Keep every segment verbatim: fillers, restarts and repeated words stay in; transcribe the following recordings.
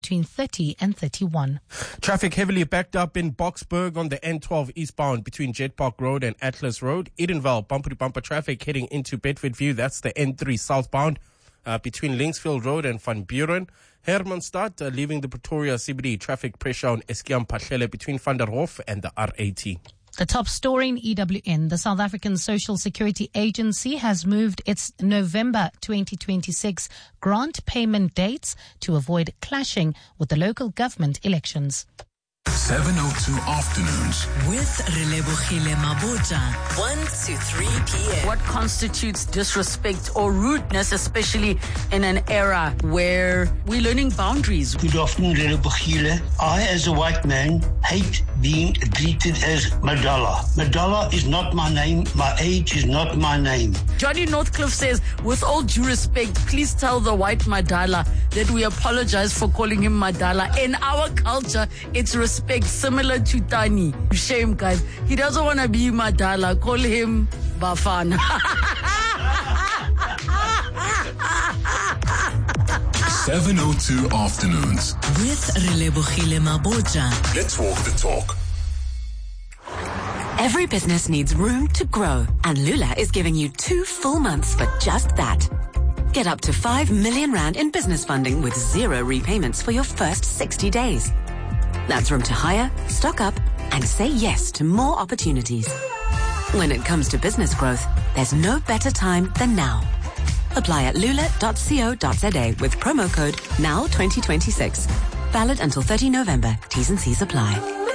between thirty and thirty-one. Traffic heavily backed up in Boksburg on the N twelve eastbound between Jet Park Road and Atlas Road. Edenvale, bumper-to-bumper traffic heading into Bedfordview. That's the N three southbound uh, between Linksfield Road and Van Buren. Hermanstad, uh, leaving the Pretoria C B D. Traffic pressure on Eskiam Pahlele between Van der Hof and the R eighty. The top story in E W N, the South African Social Security Agency has moved its November twenty twenty-six grant payment dates to avoid clashing with the local government elections. seven oh two afternoons with Relebogile Mabota, one to three p.m. What constitutes disrespect or rudeness, especially in an era where we're learning boundaries? Good afternoon, Relebogile. I, as a white man, hate being greeted as Madala. Madala is not my name. My age is not my name. Johnny Northcliffe says, with all due respect, please tell the white Madala that we apologize for calling him Madala. In our culture, it's respect similar to Tani. Shame, guys. He doesn't want to be Madala. Call him Bafana. seven oh two afternoons with Relebogile Mabota. Let's walk the talk. Every business needs room to grow, and Lula is giving you two full months for just that. Get up to five million rand in business funding with zero repayments for your first sixty days. That's room to hire, stock up, and say yes to more opportunities. When it comes to business growth, there's no better time than now. Apply at lula dot co dot za with promo code N O W twenty twenty-six. Valid until thirtieth of November. T's and C's apply.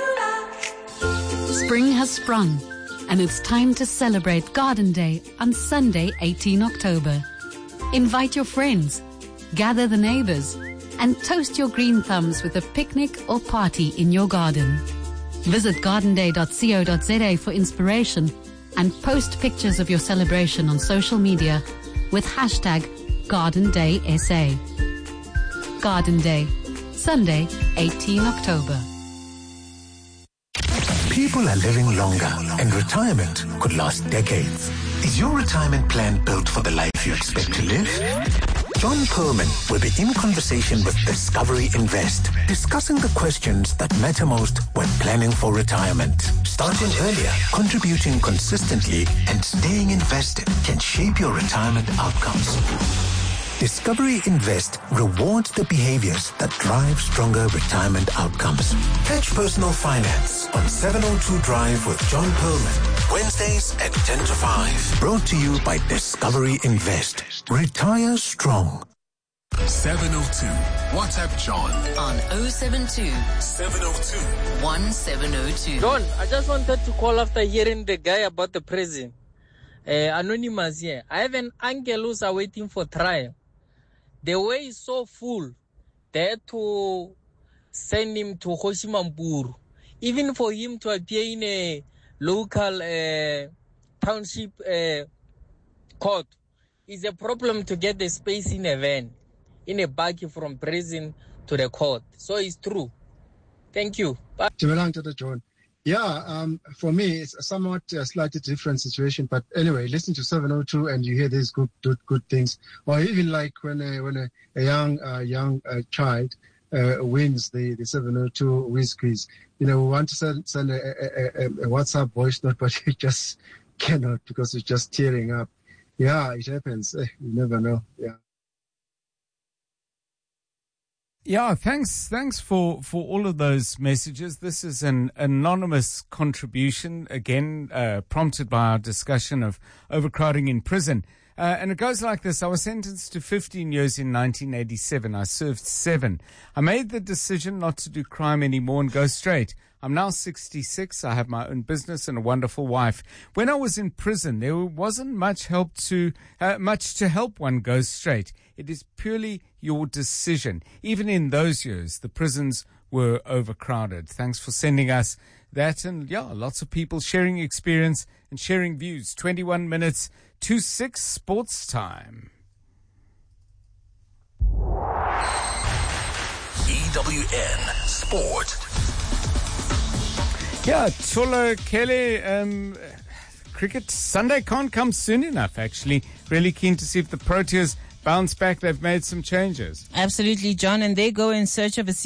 Spring has sprung, and it's time to celebrate Garden Day on Sunday, eighteenth of October. Invite your friends, gather the neighbors, and toast your green thumbs with a picnic or party in your garden. Visit garden day dot co dot za for inspiration and post pictures of your celebration on social media with hashtag Garden Day S A. Garden Day, Sunday, eighteenth of October. People are living longer, and retirement could last decades. Is your retirement plan built for the life you expect to live? John Perlman will be in conversation with Discovery Invest, discussing the questions that matter most when planning for retirement. Starting earlier, contributing consistently, and staying invested can shape your retirement outcomes. Discovery Invest rewards the behaviors that drive stronger retirement outcomes. Catch Personal Finance on seven oh two Drive with John Perlman. Wednesdays at ten to five. Brought to you by Discovery Invest. Retire strong. seven oh two. WhatsApp John on oh seven two, seven oh two, one seven oh two. John, I just wanted to call after hearing the guy about the prison. Uh, anonymous here. I have an uncle who's awaiting for trial. The way is so full, they had to send him to Hoshimampuru. Even for him to appear in a local uh, township uh, court is a problem to get the space in a van, in a buggy from prison to the court. So it's true. Thank you. Bye. John. Yeah, um, for me, it's somewhat a slightly different situation. But anyway, listen to seven oh two and you hear these good, good, good things. Or even like when a, when a, a young uh, young uh, child uh, wins the, the seven oh two whiskies. You know, we want to send, send a, a, a, a WhatsApp voice note, but you just cannot because it's just tearing up. Yeah, it happens. Eh, you never know. Yeah. Yeah, thanks thanks for, for all of those messages. This is an anonymous contribution, again, uh, prompted by our discussion of overcrowding in prison. Uh, and it goes like this. I was sentenced to fifteen years in nineteen eighty-seven. I served seven. I made the decision not to do crime anymore and go straight. I'm now sixty-six. I have my own business and a wonderful wife. When I was in prison, there wasn't much help to, uh, much to help one go straight. It is purely your decision. Even in those years, the prisons were overcrowded. Thanks for sending us that. And yeah, lots of people sharing experience and sharing views. twenty-one minutes to six sports time. E W N Sport. Yeah, Tolo Kelly, um, cricket Sunday can't come soon enough, actually. Really keen to see if the Proteas bounced back. They've made some changes. Absolutely, John. And they go in search of a